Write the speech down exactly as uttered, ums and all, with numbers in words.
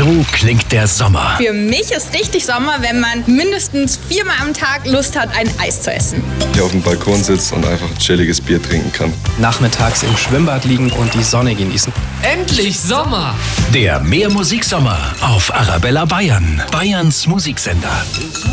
So klingt der Sommer. Für mich ist richtig Sommer, wenn man mindestens viermal am Tag Lust hat, ein Eis zu essen. Hier auf dem Balkon sitzt und einfach ein chilliges Bier trinken kann. Nachmittags im Schwimmbad liegen und die Sonne genießen. Endlich Sommer! Der Mehr Musiksommer auf Arabella Bayern, Bayerns Musiksender.